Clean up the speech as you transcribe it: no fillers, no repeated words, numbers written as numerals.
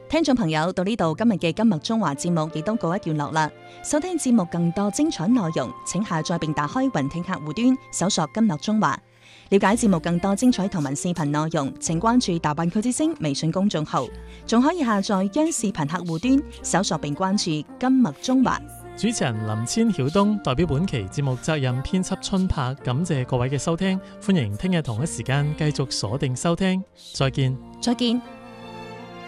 聽眾朋友，到呢度今日嘅今日中華節目亦都告一段落啦。收聽節目更多精彩內容，請下載並打開雲聽客戶端，搜索今日中華。了解節目更多精彩同文視頻內容，請關注大灣區之聲微信公眾號，仲可以下載央視頻客戶端，搜索並關注今日中華。 主持人林千曉東代表本期節目責任編輯春柏，感謝各位嘅收聽，歡迎聽日同一時間繼續鎖定收聽，再見。 再見。